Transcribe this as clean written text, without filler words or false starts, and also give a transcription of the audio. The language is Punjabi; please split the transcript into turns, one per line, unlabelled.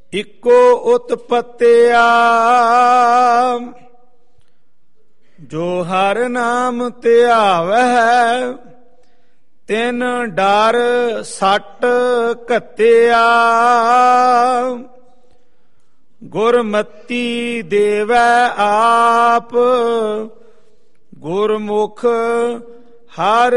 ਇਕੋ ਉਤਪਤਿਆ ਜੋ ਹਰ ਨਾਮ ਧਿਆਵੈ ਤਿਨ ਡਰ ਸੱਟ ਘੱਤਿਆ ਗੁਰਮਤੀ ਦੇਵੈ ਆਪ ਗੁਰਮੁਖ ਹਰ